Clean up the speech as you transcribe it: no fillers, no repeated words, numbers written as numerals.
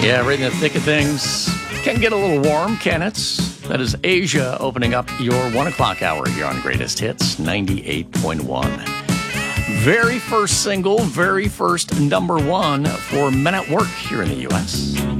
Yeah, right in the thick of things. Can get a little warm, can it? That is Asia opening up your 1 o'clock hour here on Greatest Hits 98.1. Very first single, very first number one for Men at Work here in the U.S.